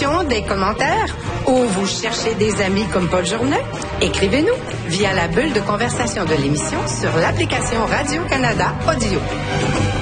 questions, des commentaires ou vous cherchez des amis comme Paul Journet? Écrivez-nous via la bulle de conversation de l'émission sur l'application Radio-Canada Audio.